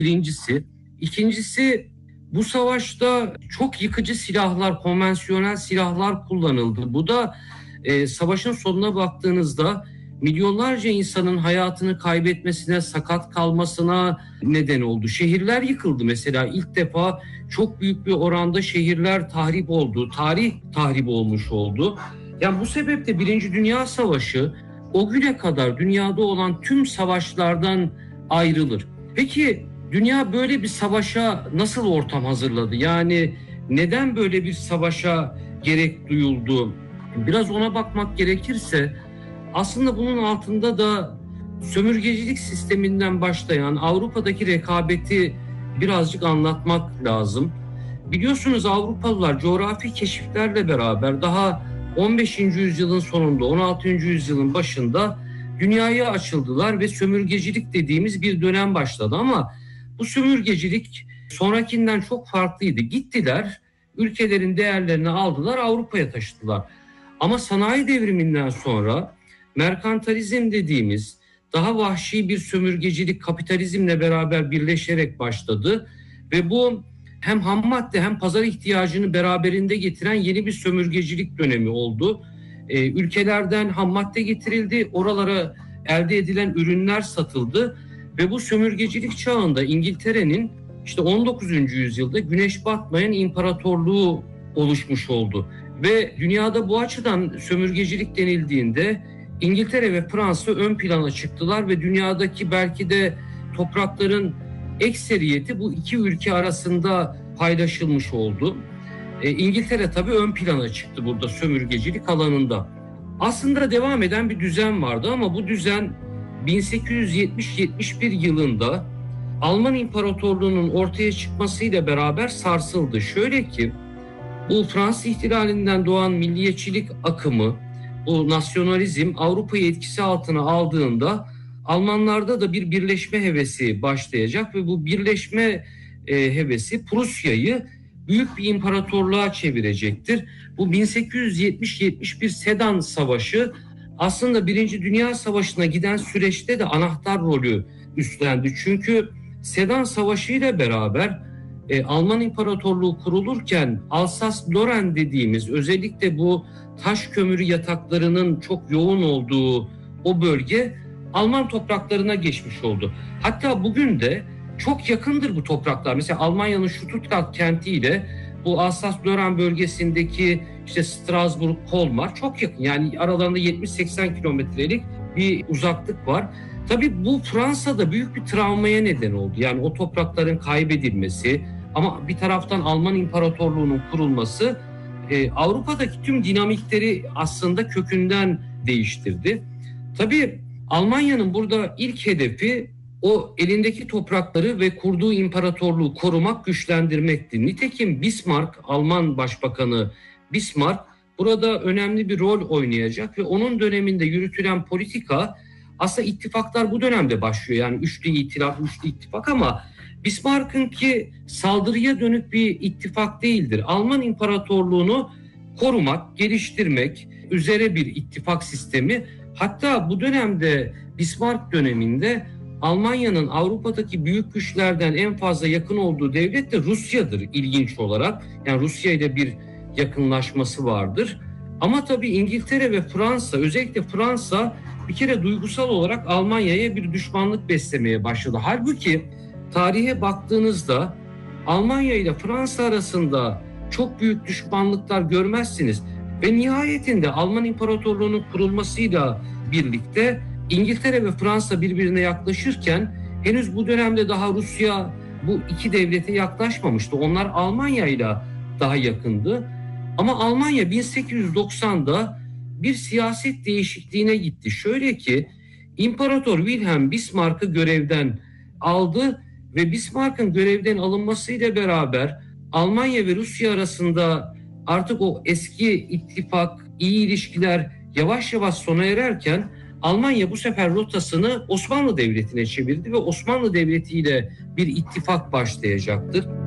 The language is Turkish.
birincisi. İkincisi, bu savaşta çok yıkıcı silahlar, konvansiyonel silahlar kullanıldı. Bu da savaşın sonuna baktığınızda milyonlarca insanın hayatını kaybetmesine, sakat kalmasına neden oldu. Şehirler yıkıldı mesela. İlk defa çok büyük bir oranda şehirler tahrip oldu. Tarih tahrip olmuş oldu. Yani bu sebeple Birinci Dünya Savaşı o güne kadar dünyada olan tüm savaşlardan ayrılır. Peki dünya böyle bir savaşa nasıl ortam hazırladı? Yani neden böyle bir savaşa gerek duyuldu? Biraz ona bakmak gerekirse aslında bunun altında da sömürgecilik sisteminden başlayan Avrupa'daki rekabeti birazcık anlatmak lazım. Biliyorsunuz Avrupalılar coğrafi keşiflerle beraber daha 15. yüzyılın sonunda, 16. yüzyılın başında dünyaya açıldılar ve sömürgecilik dediğimiz bir dönem başladı. Ama bu sömürgecilik sonrakinden çok farklıydı. Gittiler, ülkelerin değerlerini aldılar, Avrupa'ya taşıdılar. Ama sanayi devriminden sonra merkantalizm dediğimiz daha vahşi bir sömürgecilik kapitalizmle beraber birleşerek başladı ve bu hem ham madde hem pazar ihtiyacını beraberinde getiren yeni bir sömürgecilik dönemi oldu. Ülkelerden ham madde getirildi, oralara elde edilen ürünler satıldı ve bu sömürgecilik çağında İngiltere'nin işte 19. yüzyılda güneş batmayan imparatorluğu oluşmuş oldu. Ve dünyada bu açıdan sömürgecilik denildiğinde İngiltere ve Fransa ön plana çıktılar ve dünyadaki belki de toprakların ekseriyeti bu iki ülke arasında paylaşılmış oldu. İngiltere tabii ön plana çıktı burada sömürgecilik alanında. Aslında devam eden bir düzen vardı ama bu düzen 1870-71 yılında Alman İmparatorluğu'nun ortaya çıkmasıyla beraber sarsıldı. Şöyle ki bu Fransız ihtilalinden doğan milliyetçilik akımı, bu nasyonalizm Avrupa'yı etkisi altına aldığında Almanlarda da bir birleşme hevesi başlayacak ve bu birleşme hevesi Prusya'yı büyük bir imparatorluğa çevirecektir. Bu 1870-71 Sedan Savaşı aslında Birinci Dünya Savaşı'na giden süreçte de anahtar rolü üstlendi. Çünkü Sedan Savaşı ile beraber Alman İmparatorluğu kurulurken Alsas-Lorraine dediğimiz özellikle bu taş kömürü yataklarının çok yoğun olduğu o bölge Alman topraklarına geçmiş oldu. Hatta bugün de çok yakındır bu topraklar. Mesela Almanya'nın Stuttgart kentiyle bu Alsas-Lorraine bölgesindeki işte Strasbourg, Kolmar çok yakın. Yani aralarında 70-80 kilometrelik bir uzaklık var. Tabii bu Fransa'da büyük bir travmaya neden oldu. Yani o toprakların kaybedilmesi ama bir taraftan Alman İmparatorluğu'nun kurulması Avrupa'daki tüm dinamikleri aslında kökünden değiştirdi. Tabii Almanya'nın burada ilk hedefi o elindeki toprakları ve kurduğu imparatorluğu korumak, güçlendirmekti. Nitekim Bismarck, Alman Başbakanı Bismarck burada önemli bir rol oynayacak ve onun döneminde yürütülen politika aslında ittifaklar bu dönemde başlıyor. Yani üçlü itilaf, üçlü ittifak ama Bismarck'ınki saldırıya dönük bir ittifak değildir. Alman İmparatorluğunu korumak, geliştirmek üzere bir ittifak sistemi. Hatta bu dönemde Bismarck döneminde Almanya'nın Avrupa'daki büyük güçlerden en fazla yakın olduğu devlet de Rusya'dır ilginç olarak. Yani Rusya ile bir yakınlaşması vardır. Ama tabii İngiltere ve Fransa, özellikle Fransa bir kere duygusal olarak Almanya'ya bir düşmanlık beslemeye başladı. Halbuki tarihe baktığınızda Almanya ile Fransa arasında çok büyük düşmanlıklar görmezsiniz. Ve nihayetinde Alman İmparatorluğu'nun kurulmasıyla birlikte İngiltere ve Fransa birbirine yaklaşırken henüz bu dönemde daha Rusya bu iki devlete yaklaşmamıştı. Onlar Almanya ile daha yakındı. Ama Almanya 1890'da bir siyaset değişikliğine gitti. Şöyle ki İmparator Wilhelm Bismarck'ı görevden aldı ve Bismarck'ın görevden alınmasıyla beraber Almanya ve Rusya arasında artık o eski ittifak, iyi ilişkiler yavaş yavaş sona ererken Almanya bu sefer rotasını Osmanlı Devleti'ne çevirdi ve Osmanlı Devleti ile bir ittifak başlayacaktır.